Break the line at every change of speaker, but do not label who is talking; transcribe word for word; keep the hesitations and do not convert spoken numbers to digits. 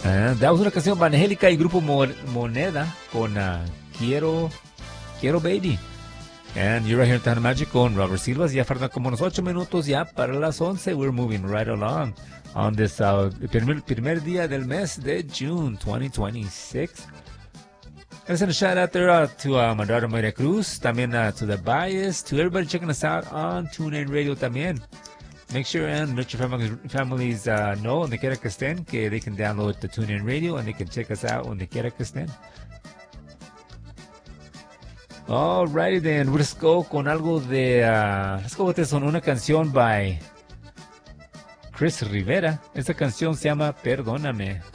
Uh, that was una canción de Angélica y Grupo Mo Moneda con uh, Quiero, Quiero Baby. And you're right here in Tejano Magic con Robert Silvas. Ya faltan como unos ocho minutos ya para las once. We're moving right along on this uh, primer, primer día del mes de June twenty twenty-six. Let's send a shout out there uh, to uh, my daughter Maria Cruz, también uh, to the Bias, to everybody checking us out on TuneIn Radio también. Make sure and let your families, families uh, know donde quiera que estén que they can download the TuneIn Radio and they can check us out donde quiera que estén. Alrighty then, let's go con algo de, uh, let's go with this one, una canción by Chris Rivera. Esta canción se llama Perdóname.